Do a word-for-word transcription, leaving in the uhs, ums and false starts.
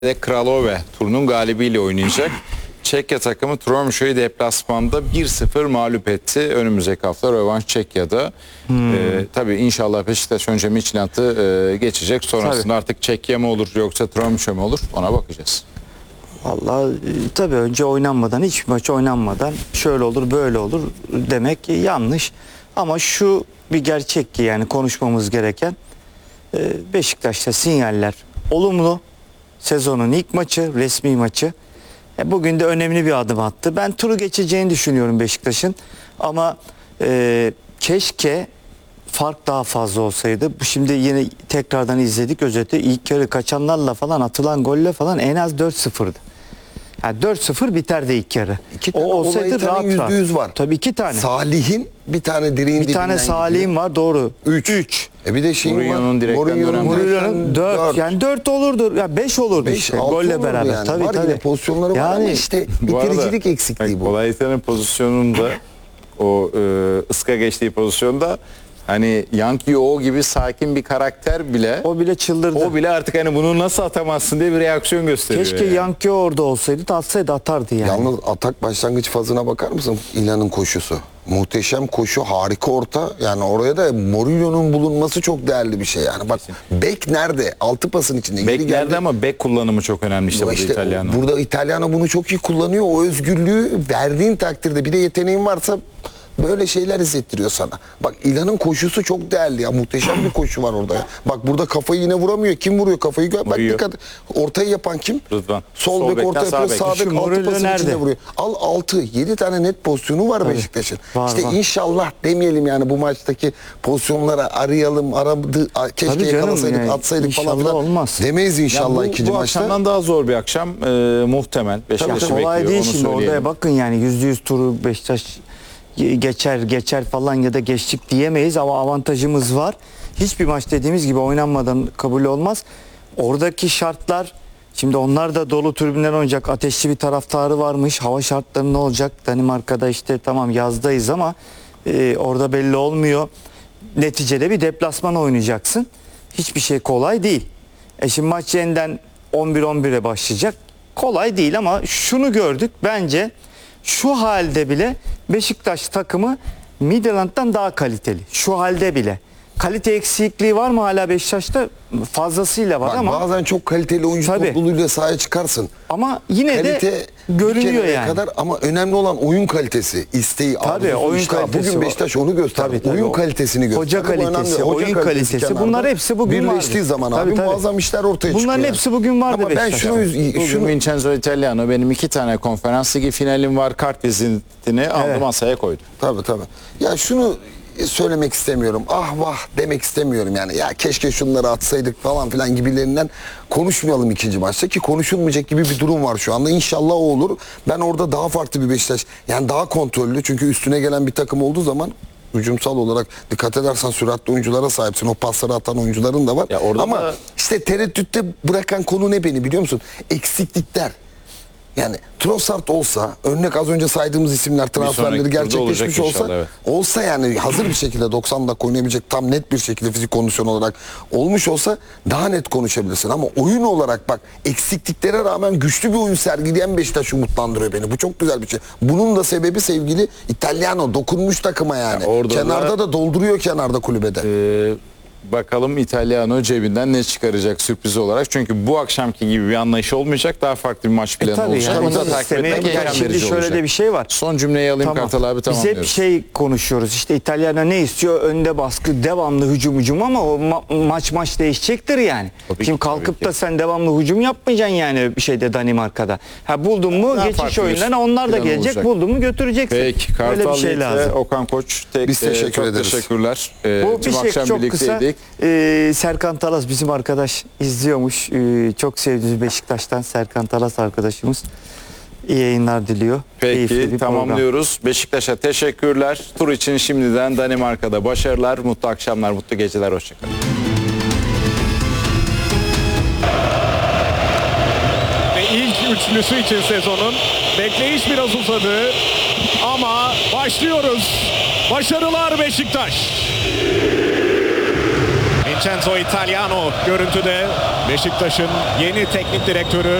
de Kralove turunun galibiyle oynayacak. Çekya takımı Tromsø'yü deplasmanda bir sıfır mağlup etti. Önümüzdeki hafta rövanş Çekya'da. Hmm. Ee, tabii inşallah Beşiktaş önce Midtjylland'ı e, geçecek. Sonrasında tabii artık Çekya mı olur yoksa Tromsø mü olur ona bakacağız. Vallahi tabii önce oynanmadan, hiç maç oynanmadan şöyle olur böyle olur demek yanlış. Ama şu bir gerçek ki yani konuşmamız gereken Beşiktaş'ta sinyaller olumlu. Sezonun ilk maçı, resmi maçı. Bugün de önemli bir adım attı. Ben turu geçeceğini düşünüyorum Beşiktaş'ın. Ama e, keşke fark daha fazla olsaydı. Şimdi yine tekrardan izledik özeti. İlk yarı kaçanlarla falan atılan golle falan en az dört sıfırdı. Yani dört sıfır biterdi ilk yarı. İki o olsaydı rahat yüzde yüz var. Tabii iki tane. Salih'in bir tane direğin bir tane Salih'in var doğru. üç. üç. E bir de şeyin Mourinho'nun direkten Mourinho'nun dört. Yani dört olurdu. Ya beş olurdu beş, işte golle beraber. Yani. Tabii var tabii. Pozisyonları yani, var ama işte bitiricilik eksikliği bu. Kolayta'nın pozisyonunda o e, ıska geçtiği pozisyonda hani Yankee o gibi sakin bir karakter bile o bile çıldırdı. O bile artık hani bunu nasıl atamazsın diye bir reaksiyon gösteriyor. Keşke yani. Yankee orada olsaydı da atsaydı atardı yani. Yalnız atak başlangıç fazına bakar mısın? İlhan'ın koşusu. Muhteşem koşu, harika orta. Yani oraya da Mourinho'nun bulunması çok değerli bir şey yani. Bak bek nerede? Altı pasın içinde. Bek nerede ama bek kullanımı çok önemli işte, burada işte İtalyano. Burada İtalyano bunu çok iyi kullanıyor. O özgürlüğü verdiğin takdirde bir de yeteneğin varsa böyle şeyler hissettiriyor sana. Bak İlhan'ın koşusu çok değerli ya. Muhteşem bir koşu var orada ya. Bak burada kafayı yine vuramıyor. Kim vuruyor kafayı? Bak dikkat. Ortayı yapan kim? Rıdvan. Sol, Sol bek orta yapıyor. Sağ bek altı pasın nerede? içinde vuruyor. Al altı yedi tane net pozisyonu var Beşiktaş'ın. İşte var. İnşallah demeyelim yani bu maçtaki pozisyonlara arayalım. Aradı, keşke tabii yakalasaydık yani, atsaydık falan filan. Olmaz. Demeyiz inşallah bu, ikinci bu maçta. Bu akşamdan daha zor bir akşam e, muhtemel. Beşiktaş'ı bekliyor. Kolay değil şimdi söyleyelim. oraya bakın yani yüzde yüz turu Beşiktaş geçer geçer falan ya da geçtik diyemeyiz ama avantajımız var. Hiçbir maç dediğimiz gibi oynanmadan kabul olmaz. Oradaki şartlar şimdi onlar da dolu tribünler oynayacak. Ateşli bir taraftarı varmış. Hava şartları ne olacak? Danimarka'da işte tamam yazdayız ama e, orada belli olmuyor. Neticede bir deplasman oynayacaksın. Hiçbir şey kolay değil. E şimdi maç yeniden on bir on bire başlayacak. Kolay değil ama şunu gördük bence şu halde bile Beşiktaş takımı Midtjylland'dan daha kaliteli. Şu halde bile. Kalite eksikliği var mı hala Beşiktaş'ta? Fazlasıyla var. Bak, ama bazen çok kaliteli oyuncu tabii, topluluğuyla sahaya çıkarsın. Ama yine kalite de görünüyor yani. Kadar, ama önemli olan oyun kalitesi, isteği, tabii, oyun işte. kalitesi. Bugün Beşiktaş onu gösterdi. Tabii, tabii, oyun o. kalitesini gösterdi. Hoca kalitesi, Hoca oyun kalitesi, kalitesi. Bunlar hepsi bugün var. Birleştiği zaman tabii, abi tabii. muazzam işler ortaya çıkıyor. Bunların yani. hepsi bugün vardı ama ben şunu, bugün şunu Vincenzo Italiano benim iki tane konferans ligi finalim var. Kart vizitini aldı evet. masaya koydu. Tabii tabii. Ya şunu söylemek istemiyorum. Ah vah demek istemiyorum yani. Ya keşke şunları atsaydık falan filan gibilerinden konuşmayalım ikinci maçta ki konuşulmayacak gibi bir durum var şu anda. İnşallah o olur. Ben orada daha farklı bir Beşiktaş yani daha kontrollü çünkü üstüne gelen bir takım olduğu zaman hücumsal olarak dikkat edersen süratli oyunculara sahipsin. O pasları atan oyuncuların da var. Ya ama da... işte tereddütte bırakan konu ne beni biliyor musun? Eksiklikler. Yani Trossard olsa, örnek az önce saydığımız isimler transferleri gerçekleşmiş olsa, inşallah, evet. olsa yani hazır bir şekilde doksan dakika oynayabilecek tam net bir şekilde fizik kondisyon olarak olmuş olsa daha net konuşabilirsin. Ama oyun olarak bak eksikliklere rağmen güçlü bir oyun sergileyen Beşiktaş umutlandırıyor beni. Bu çok güzel bir şey. Bunun da sebebi sevgili İtalyano dokunmuş takıma yani. Ya kenarda da, da dolduruyor kenarda kulübede. Ee... Bakalım İtalyano cebinden ne çıkaracak sürpriz olarak. Çünkü bu akşamki gibi bir anlayış olmayacak. Daha farklı bir maç planı e, olacak. Yani, onu da takip etmek heyecan verici olacak. Şöyle de bir şey var. Son cümleyi alayım tamam. Kartal abi tamamlıyoruz. Biz hep şey konuşuyoruz. İşte İtalyano ne istiyor? Önde baskı, devamlı hücum hücum ama o ma maç maç değişecektir yani. Tabii Şimdi ki, kalkıp da sen devamlı hücum yapmayacaksın yani bir şeyde Danimarka'da. Ha buldun mu daha geçiş oyunlarına onlar da gelecek. Olacak. Buldun mu götüreceksin. Peki Kartal bir şey lazım. Okan Koç tek, Biz teşekkür e, ederiz. Teşekkürler. E, bu bir şey akşam çok kısa. E, Serkan Talas bizim arkadaş izliyormuş. Ee, çok sevdiğimiz Beşiktaş'tan Serkan Talas arkadaşımız. İyi yayınlar diliyor. Peki tamamlıyoruz. Program. Beşiktaş'a teşekkürler. Tur için şimdiden Danimarka'da başarılar. Mutlu akşamlar, mutlu geceler. Hoşçakalın. Ve ilk üçlüsü için sezonun bekleyiş biraz uzadı. Ama başlıyoruz. Başarılar Beşiktaş. Vincenzo Italiano görüntüde. Beşiktaş'ın yeni teknik direktörü